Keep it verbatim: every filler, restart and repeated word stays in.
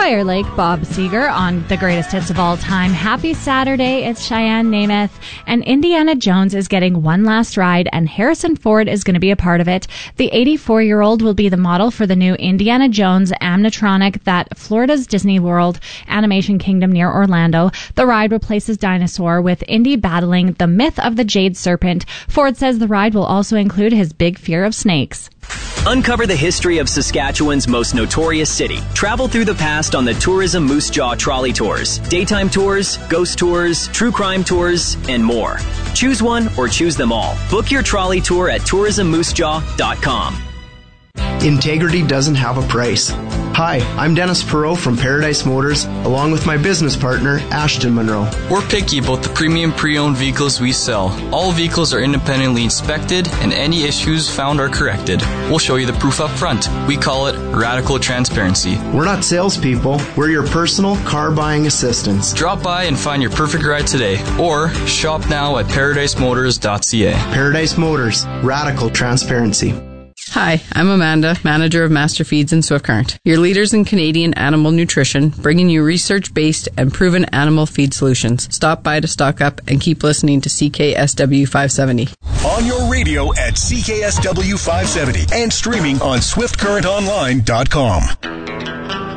Fire Lake, Bob Seger on the greatest hits of all time. Happy Saturday, it's Cheyenne Namath, and Indiana Jones is getting one last ride, and Harrison Ford is going to be a part of it. The eighty-four-year-old will be the model for the new Indiana Jones animatronic at Florida's Disney World Animation Kingdom near Orlando. The ride replaces Dinosaur, with Indy battling the myth of the Jade Serpent. Ford says the ride will also include his big fear of snakes. Uncover the history of Saskatchewan's most notorious city. Travel through the past on the Tourism Moose Jaw Trolley Tours. Daytime tours, ghost tours, true crime tours, and more. Choose one or choose them all. Book your trolley tour at tourism moose jaw dot com. Integrity doesn't have a price. Hi, I'm Dennis Perot from Paradise Motors, along with my business partner, Ashton Monroe. We're picky about the premium pre-owned vehicles we sell. All vehicles are independently inspected, and any issues found are corrected. We'll show you the proof up front. We call it radical transparency. We're not salespeople. We're your personal car buying assistants. Drop by and find your perfect ride today, or shop now at paradise motors dot c a. Paradise Motors, radical transparency. Hi, I'm Amanda, manager of Master Feeds in Swift Current, your leaders in Canadian animal nutrition, bringing you research-based and proven animal feed solutions. Stop by to stock up and keep listening to C K S W five seventy. On your radio at C K S W five seventy and streaming on swift current online dot com.